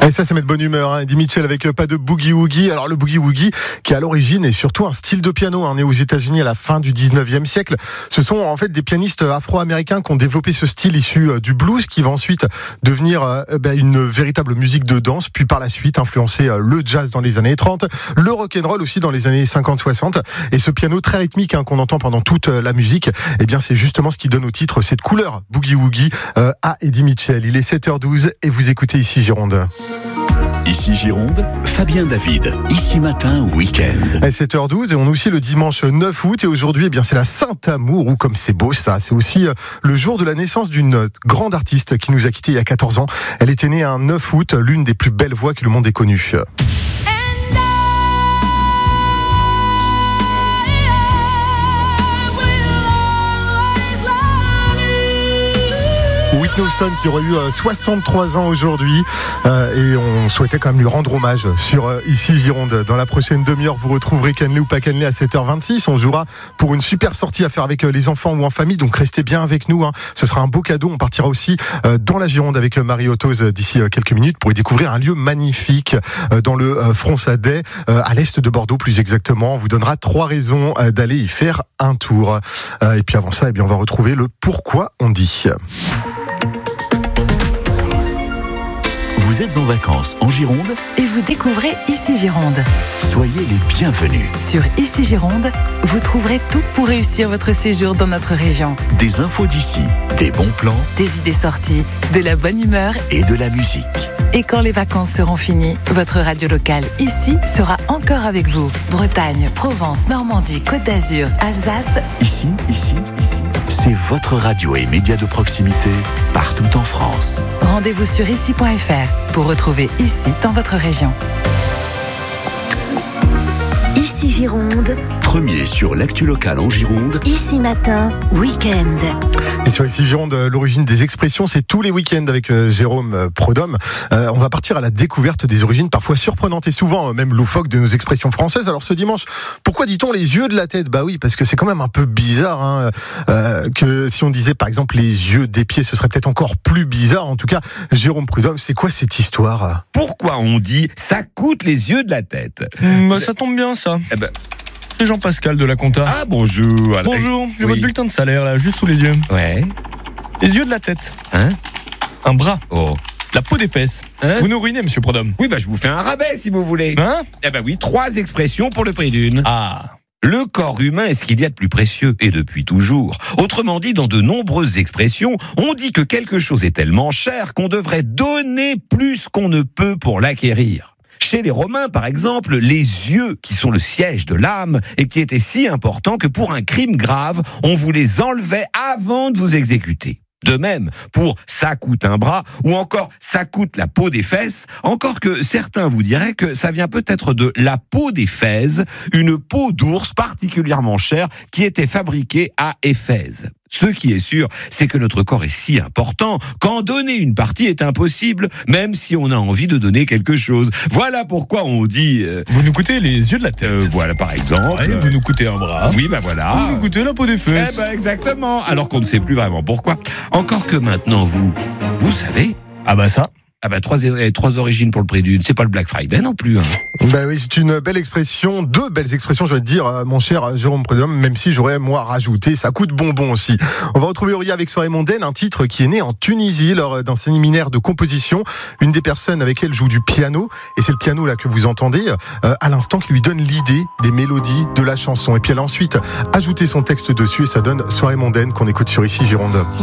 Et ça met de bonne humeur, hein. Eddie Mitchell avec pas de boogie-woogie. Alors le boogie-woogie qui à l'origine est surtout un style de piano, né aux États-Unis à la fin du 19e siècle. Ce sont en fait des pianistes afro-américains qui ont développé ce style issu du blues qui va ensuite devenir une véritable musique de danse, puis par la suite influencer le jazz dans les années 30, le rock'n'roll aussi dans les années 50-60. Et ce piano très rythmique qu'on entend pendant toute la musique, c'est justement ce qui donne au titre cette couleur boogie-woogie à Eddie Mitchell. Il est 7h12 et vous écoutez ici Gironde. Ici Gironde, Fabien David. Ici matin, week-end. 7h12 et on est aussi le dimanche 9 août et aujourd'hui, c'est la Saint-Amour ou comme c'est beau ça. C'est aussi le jour de la naissance d'une grande artiste qui nous a quittés il y a 14 ans. Elle était née un 9 août, l'une des plus belles voix que le monde ait connues. Whitney Houston qui aurait eu 63 ans aujourd'hui et on souhaitait quand même lui rendre hommage sur ici Gironde. Dans la prochaine demi-heure, vous retrouverez Kenley ou pas Kenley à 7h26. On jouera pour une super sortie à faire avec les enfants ou en famille, donc restez bien avec nous. Ce sera un beau cadeau. On partira aussi dans la Gironde avec Marie Autos d'ici quelques minutes pour y découvrir un lieu magnifique dans le Fronçadet, à l'est de Bordeaux plus exactement. On vous donnera 3 raisons d'aller y faire un tour. Et puis avant ça, on va retrouver le pourquoi on dit. Vous êtes en vacances en Gironde et vous découvrez Ici Gironde. Soyez les bienvenus. Sur Ici Gironde, vous trouverez tout pour réussir votre séjour dans notre région. Des infos d'ici, des bons plans, des idées sorties, de la bonne humeur et de la musique. Et quand les vacances seront finies, votre radio locale ici sera encore avec vous. Bretagne, Provence, Normandie, Côte d'Azur, Alsace. Ici, c'est votre radio et média de proximité partout en France. Rendez-vous sur ici.fr pour retrouver Ici dans votre région. Ici Gironde. Premier sur l'actu locale en Gironde. Ici matin, week-end. Et sur Ici Gironde, l'origine des expressions, c'est tous les week-ends avec Jérôme Prudhomme. On va partir à la découverte des origines parfois surprenantes et souvent même loufoques de nos expressions françaises. Alors ce dimanche, pourquoi dit-on les yeux de la tête ? Oui, parce que c'est quand même un peu bizarre que si on disait par exemple les yeux des pieds, ce serait peut-être encore plus bizarre. En tout cas, Jérôme Prudhomme, c'est quoi cette histoire ? Pourquoi on dit ça coûte les yeux de la tête ? Ça tombe bien ça. C'est Jean-Pascal de la Compta. Ah bonjour. Bonjour, j'ai votre bulletin de salaire là, juste sous les yeux. Ouais. Les yeux de la tête. Un bras. Oh. La peau des fesses. Vous nous ruinez, monsieur Prudhomme. Oui, je vous fais un rabais si vous voulez. Oui, 3 expressions pour le prix d'une. Ah. Le corps humain est ce qu'il y a de plus précieux, et depuis toujours. Autrement dit, dans de nombreuses expressions, on dit que quelque chose est tellement cher qu'on devrait donner plus qu'on ne peut pour l'acquérir. Chez les Romains, par exemple, les yeux, qui sont le siège de l'âme, et qui étaient si importants que pour un crime grave, on vous les enlevait avant de vous exécuter. De même, pour « ça coûte un bras » ou encore « ça coûte la peau des fesses », encore que certains vous diraient que ça vient peut-être de la peau des Fèses, une peau d'ours particulièrement chère qui était fabriquée à Éphèse. Ce qui est sûr, c'est que notre corps est si important qu'en donner une partie est impossible, même si on a envie de donner quelque chose. Voilà pourquoi on dit... Vous nous coûtez les yeux de la tête. Voilà, par exemple. Vous nous coûtez un bras. Oui, voilà. Vous nous coûtez la peau des fesses. Exactement. Alors qu'on ne sait plus vraiment pourquoi. Encore que maintenant, vous savez... Ça... 3 origines pour le prix d'une. C'est pas le Black Friday non plus. Oui, c'est une belle expression, 2 belles expressions, je vais te dire, mon cher Jérôme Prudhomme, même si j'aurais, moi, rajouté, ça coûte bonbon aussi. On va retrouver Auria avec Soirée mondaine, un titre qui est né en Tunisie lors d'un séminaire de composition. Une des personnes avec elle joue du piano, et c'est le piano là que vous entendez à l'instant qui lui donne l'idée des mélodies de la chanson. Et puis elle a ensuite ajouté son texte dessus, et ça donne Soirée mondaine qu'on écoute sur Ici Gironde.